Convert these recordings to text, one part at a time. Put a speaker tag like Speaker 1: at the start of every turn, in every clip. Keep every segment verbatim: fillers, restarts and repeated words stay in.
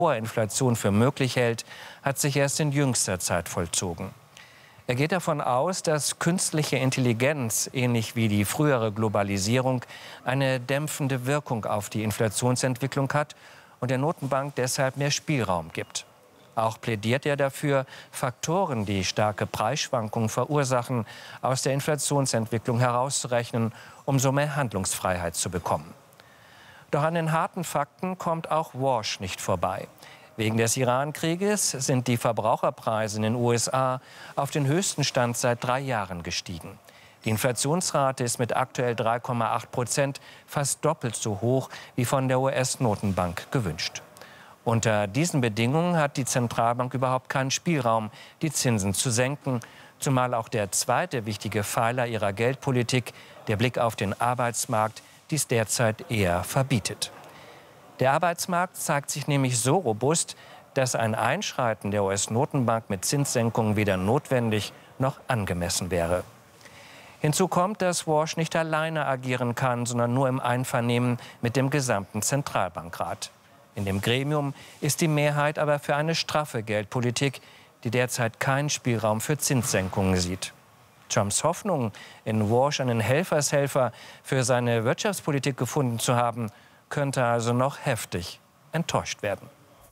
Speaker 1: hohe Inflation für möglich hält, hat sich erst in jüngster Zeit vollzogen. Er geht davon aus, dass künstliche Intelligenz, ähnlich wie die frühere Globalisierung, eine dämpfende Wirkung auf die Inflationsentwicklung hat und der Notenbank deshalb mehr Spielraum gibt. Auch plädiert er dafür, Faktoren, die starke Preisschwankungen verursachen, aus der Inflationsentwicklung herauszurechnen, um so mehr Handlungsfreiheit zu bekommen. Doch an den harten Fakten kommt auch Walsh nicht vorbei. Wegen des Iran-Krieges sind die Verbraucherpreise in den U S A auf den höchsten Stand seit drei Jahren gestiegen. Die Inflationsrate ist mit aktuell drei Komma acht Prozent fast doppelt so hoch wie von der U S-Notenbank gewünscht. Unter diesen Bedingungen hat die Zentralbank überhaupt keinen Spielraum, die Zinsen zu senken, zumal auch der zweite wichtige Pfeiler ihrer Geldpolitik, der Blick auf den Arbeitsmarkt, dies derzeit eher verbietet. Der Arbeitsmarkt zeigt sich nämlich so robust, dass ein Einschreiten der U S-Notenbank mit Zinssenkungen weder notwendig noch angemessen wäre. Hinzu kommt, dass Walsh nicht alleine agieren kann, sondern nur im Einvernehmen mit dem gesamten Zentralbankrat. In dem Gremium ist die Mehrheit aber für eine straffe Geldpolitik, die derzeit keinen Spielraum für Zinssenkungen sieht. Trumps Hoffnung, in Walsh einen Helfershelfer für seine Wirtschaftspolitik gefunden zu haben, könnte also noch heftig enttäuscht werden.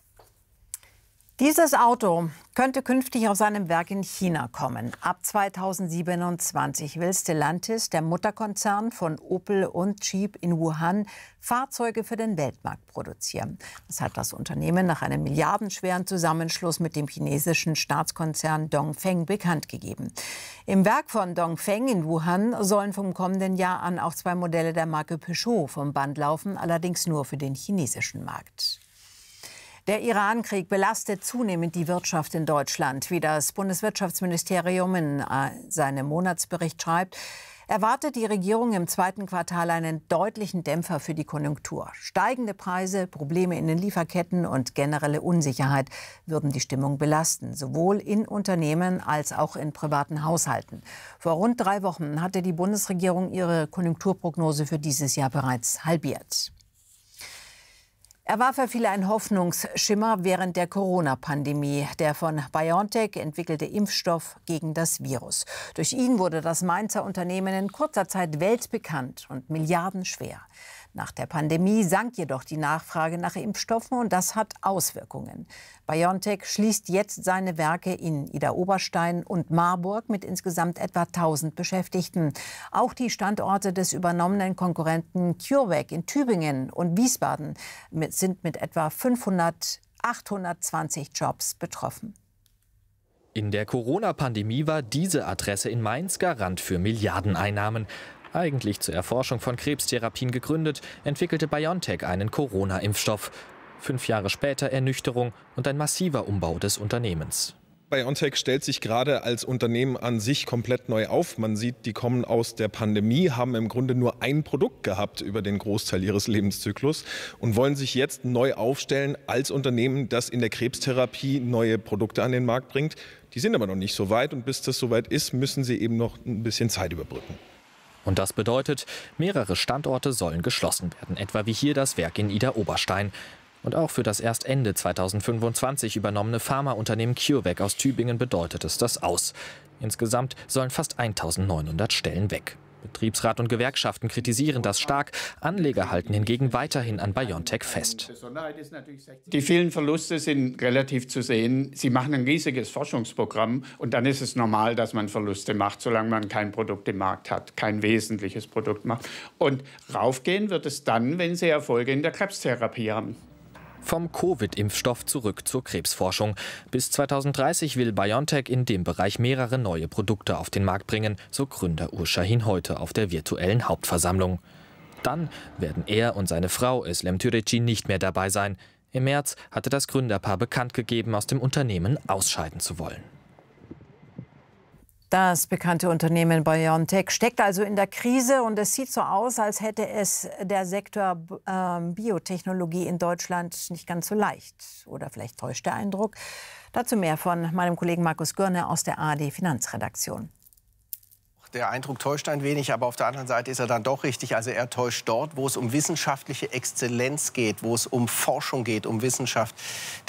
Speaker 2: Dieses Auto könnte künftig aus einem Werk in China kommen. Ab zweitausendsiebenundzwanzig will Stellantis, der Mutterkonzern von Opel und Jeep in Wuhan, Fahrzeuge für den Weltmarkt produzieren. Das hat das Unternehmen nach einem milliardenschweren Zusammenschluss mit dem chinesischen Staatskonzern Dongfeng bekannt gegeben. Im Werk von Dongfeng in Wuhan sollen vom kommenden Jahr an auch zwei Modelle der Marke Peugeot vom Band laufen, allerdings nur für den chinesischen Markt. Der Iran-Krieg belastet zunehmend die Wirtschaft in Deutschland. Wie das Bundeswirtschaftsministerium in seinem Monatsbericht schreibt, erwartet die Regierung im zweiten Quartal einen deutlichen Dämpfer für die Konjunktur. Steigende Preise, Probleme in den Lieferketten und generelle Unsicherheit würden die Stimmung belasten, sowohl in Unternehmen als auch in privaten Haushalten. Vor rund drei Wochen hatte die Bundesregierung ihre Konjunkturprognose für dieses Jahr bereits halbiert. Er war für viele ein Hoffnungsschimmer während der Corona-Pandemie, der von BioNTech entwickelte Impfstoff gegen das Virus. Durch ihn wurde das Mainzer Unternehmen in kurzer Zeit weltbekannt und milliardenschwer. Nach der Pandemie sank jedoch die Nachfrage nach Impfstoffen und das hat Auswirkungen. BioNTech schließt jetzt seine Werke in Idar-Oberstein und Marburg mit insgesamt etwa tausend Beschäftigten. Auch die Standorte des übernommenen Konkurrenten CureVac in Tübingen und Wiesbaden sind mit etwa fünfhundert, achthundertzwanzig Jobs betroffen.
Speaker 3: In der Corona-Pandemie war diese Adresse in Mainz Garant für Milliardeneinnahmen. Eigentlich zur Erforschung von Krebstherapien gegründet, entwickelte BioNTech einen Corona-Impfstoff. Fünf Jahre später Ernüchterung und ein massiver Umbau des Unternehmens.
Speaker 4: BioNTech stellt sich gerade als Unternehmen an sich komplett neu auf. Man sieht, die kommen aus der Pandemie, haben im Grunde nur ein Produkt gehabt über den Großteil ihres Lebenszyklus und wollen sich jetzt neu aufstellen als Unternehmen, das in der Krebstherapie neue Produkte an den Markt bringt. Die sind aber noch nicht so weit und bis das soweit ist, müssen sie eben noch ein bisschen Zeit überbrücken.
Speaker 3: Und das bedeutet, mehrere Standorte sollen geschlossen werden, etwa wie hier das Werk in Idar-Oberstein. Und auch für das erst Ende zweitausendfünfundzwanzig übernommene Pharmaunternehmen CureVac aus Tübingen bedeutet es das aus. Insgesamt sollen fast eintausendneunhundert Stellen weg. Betriebsrat und Gewerkschaften kritisieren das stark. Anleger halten hingegen weiterhin an BioNTech fest.
Speaker 5: Die vielen Verluste sind relativ zu sehen. Sie machen ein riesiges Forschungsprogramm und dann ist es normal, dass man Verluste macht, solange man kein Produkt im Markt hat, kein wesentliches Produkt macht. Und raufgehen wird es dann, wenn sie Erfolge in der Krebstherapie haben.
Speaker 3: Vom Covid-Impfstoff zurück zur Krebsforschung. Bis zweitausenddreißig will BioNTech in dem Bereich mehrere neue Produkte auf den Markt bringen, so Gründer Urs Şahin heute auf der virtuellen Hauptversammlung. Dann werden er und seine Frau Özlem Türeci nicht mehr dabei sein. Im März hatte das Gründerpaar bekannt gegeben, aus dem Unternehmen ausscheiden zu wollen.
Speaker 2: Das bekannte Unternehmen BioNTech steckt also in der Krise und es sieht so aus, als hätte es der Sektor äh, Biotechnologie in Deutschland nicht ganz so leicht. Oder vielleicht täuscht der Eindruck. Dazu mehr von meinem Kollegen Markus Görner aus der A R D Finanzredaktion.
Speaker 6: der Eindruck täuscht ein wenig, aber auf der anderen Seite ist er dann doch richtig. Also er täuscht dort, wo es um wissenschaftliche Exzellenz geht, wo es um Forschung geht, um Wissenschaft.